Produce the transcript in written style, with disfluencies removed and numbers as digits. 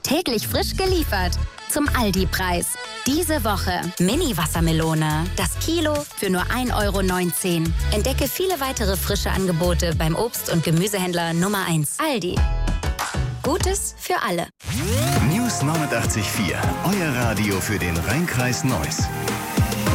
Täglich frisch geliefert. Zum Aldi-Preis. Diese Woche Mini-Wassermelone. Das Kilo für nur 1,19 €. Entdecke viele weitere frische Angebote beim Obst- und Gemüsehändler Nummer 1. Aldi. Gutes für alle. News 89.4. Euer Radio für den Rhein-Kreis Neuss.